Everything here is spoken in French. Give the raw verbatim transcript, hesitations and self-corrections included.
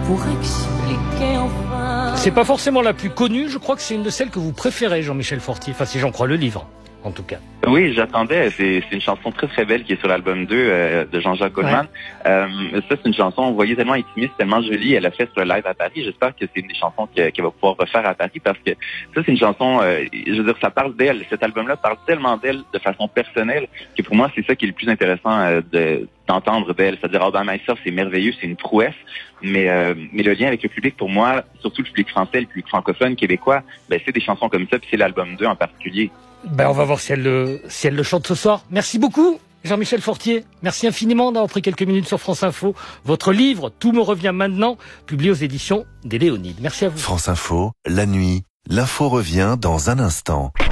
pour expliquer enfin. C'est pas forcément la plus connue, je crois que c'est une de celles que vous préférez, Jean-Michel Fortier, enfin si j'en crois le livre, en tout cas. Oui, j'attendais. C'est, c'est une chanson très très belle qui est sur l'album deux euh, de Jean-Jacques Goldman. Ouais. Euh, ça, c'est une chanson, vous voyez, tellement intimiste, tellement jolie. Elle a fait sur le live à Paris. J'espère que c'est une des chansons qu'elle, qu'elle va pouvoir refaire à Paris parce que ça, c'est une chanson, euh, je veux dire, ça parle d'elle. Cet album-là parle tellement d'elle de façon personnelle que pour moi, c'est ça qui est le plus intéressant euh, de, d'entendre d'elle. C'est-à-dire, All By Myself, c'est merveilleux, c'est une prouesse. Mais, euh, mais le lien avec le public, pour moi, surtout le public français, le public francophone, québécois, ben, c'est des chansons comme ça, puis c'est l'album deux en particulier. Ben, on va voir si elle, le, si elle le chante ce soir. Merci beaucoup, Jean-Michel Fortier. Merci infiniment d'avoir pris quelques minutes sur France Info. Votre livre, Tout me revient maintenant, publié aux éditions des Léonides. Merci à vous. France Info, la nuit, l'info revient dans un instant.